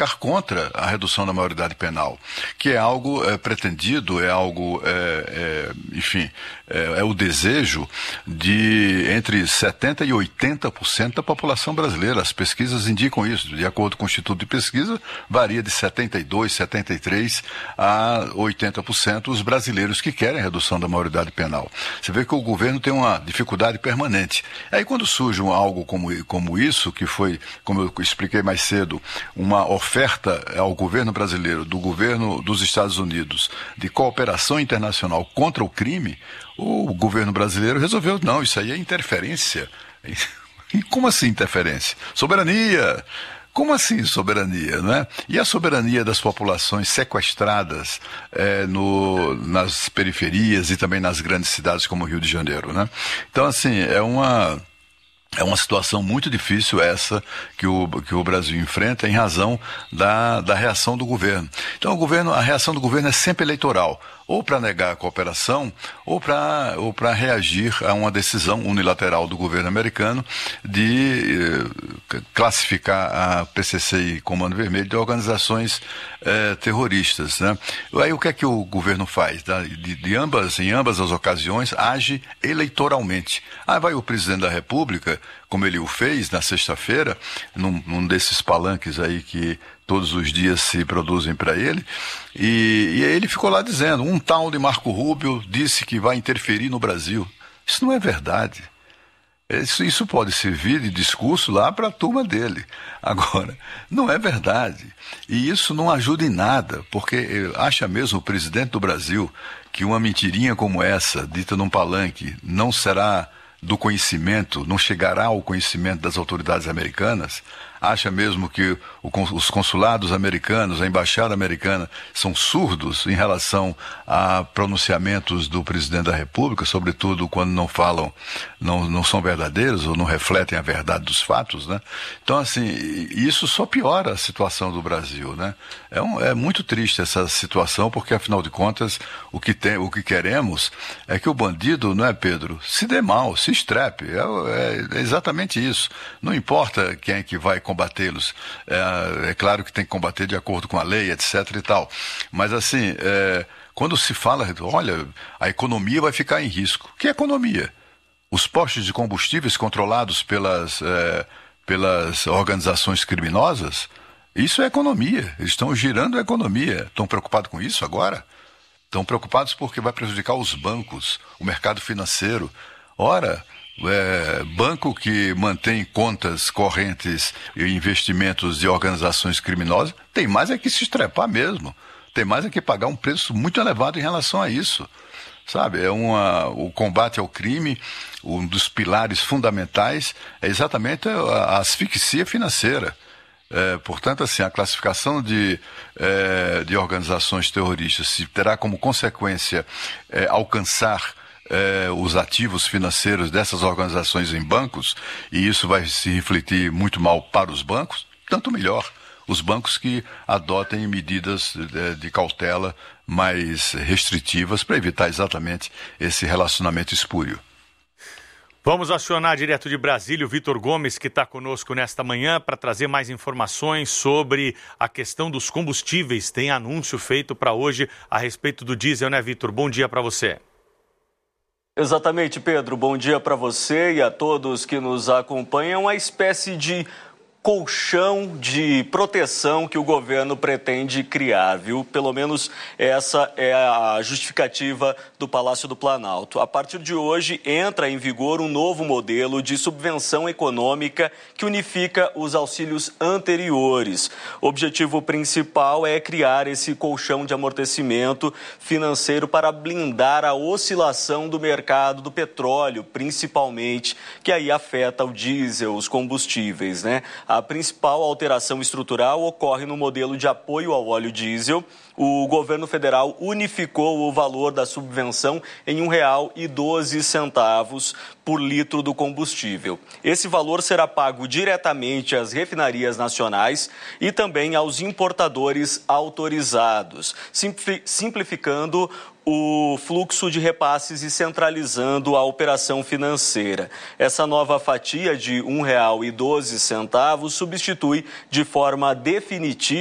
ficar contra a redução da maioridade penal, que é algo pretendido, é algo, enfim, é o desejo de entre 70% e 80% da população brasileira. As pesquisas indicam isso. De acordo com o Instituto de Pesquisa, varia de 72%, 73% a 80% os brasileiros que querem a redução da maioridade penal. Você vê que o governo tem uma dificuldade permanente. Aí quando surge algo como isso, que foi, como eu expliquei mais cedo, uma oferta ao governo brasileiro, do governo dos Estados Unidos, de cooperação internacional contra o crime, o governo brasileiro resolveu, não, isso aí é interferência. E como assim interferência? Soberania! Como assim soberania, não é? E a soberania das populações sequestradas nas periferias e também nas grandes cidades como o Rio de Janeiro, né? Então, assim, é uma situação muito difícil essa que o Brasil enfrenta em razão da reação do governo. Então, a reação do governo é sempre eleitoral, ou para negar a cooperação, ou para reagir a uma decisão unilateral do governo americano de classificar a PCC e Comando Vermelho de organizações terroristas, né? Aí o que é que o governo faz? Em ambas as ocasiões, age eleitoralmente. Aí vai o presidente da República, como ele o fez na sexta-feira, num desses palanques aí que todos os dias se produzem para ele, e aí ele ficou lá dizendo, um tal de Marco Rubio disse que vai interferir no Brasil. Isso não é verdade. Isso pode servir de discurso lá para a turma dele. Agora, não é verdade. E isso não ajuda em nada, porque acha mesmo o presidente do Brasil que uma mentirinha como essa, dita num palanque, não será do conhecimento, não chegará ao conhecimento das autoridades americanas? Acha mesmo que os consulados americanos, a embaixada americana, são surdos em relação a pronunciamentos do presidente da República, sobretudo quando não são verdadeiros ou não refletem a verdade dos fatos, né? Então, assim, isso só piora a situação do Brasil, né? É muito triste essa situação, porque, afinal de contas, o que queremos é que o bandido, não é, Pedro, se dê mal, se estrepe. É exatamente isso. Não importa quem é que vai combatê-los. É claro que tem que combater de acordo com a lei, etc. e tal. Mas, assim, quando se fala, olha, a economia vai ficar em risco. Que economia? Os postos de combustíveis controlados pelas organizações criminosas, isso é economia. Eles estão girando a economia. Estão preocupados com isso agora? Estão preocupados porque vai prejudicar os bancos, o mercado financeiro. Ora, banco que mantém contas correntes e investimentos de organizações criminosas, tem mais é que se estrepar mesmo. Tem mais é que pagar um preço muito elevado em relação a isso. Sabe, o combate ao crime, um dos pilares fundamentais é exatamente a asfixia financeira. Portanto, assim, a classificação de organizações terroristas se terá como consequência alcançar os ativos financeiros dessas organizações em bancos, e isso vai se refletir muito mal para os bancos, tanto melhor. Os bancos que adotem medidas de cautela mais restritivas para evitar exatamente esse relacionamento espúrio. Vamos acionar direto de Brasília o Vitor Gomes, que está conosco nesta manhã, para trazer mais informações sobre a questão dos combustíveis. Tem anúncio feito para hoje a respeito do diesel, né, Vitor? Bom dia para você. Exatamente, Pedro. Bom dia para você e a todos que nos acompanham. Uma espécie de colchão de proteção que o governo pretende criar, viu? Pelo menos essa é a justificativa do Palácio do Planalto. A partir de hoje entra em vigor um novo modelo de subvenção econômica que unifica os auxílios anteriores. O objetivo principal é criar esse colchão de amortecimento financeiro para blindar a oscilação do mercado do petróleo, principalmente, que aí afeta o diesel, os combustíveis, né? A principal alteração estrutural ocorre no modelo de apoio ao óleo diesel. O governo federal unificou o valor da subvenção em R$ 1,12 por litro do combustível. Esse valor será pago diretamente às refinarias nacionais e também aos importadores autorizados, simplificando o fluxo de repasses e centralizando a operação financeira. Essa nova fatia de R$ 1,12 substitui de forma definitiva